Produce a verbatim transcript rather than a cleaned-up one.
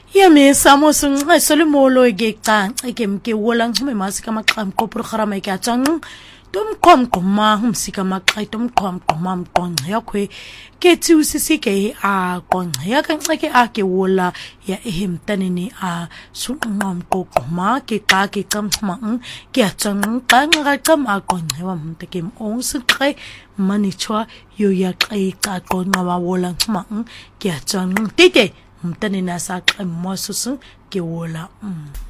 Yami samo sunxe solimolo egeca ekemke wolang xume masika maqam qopro kharama ikatsang tom qom qoma humsika maqai tom qom qoma mqon yakwe kethi usisike a qon yakanxeke ake wola ya ehimtanini a sunqom qoma ke ka ke qamma ke atsang qanga qam a qon wa mtekem ong siqe manichwa yo ya qai qa qon wa wolang xma ke atsang tite mtani nasa qemmo susu ke wola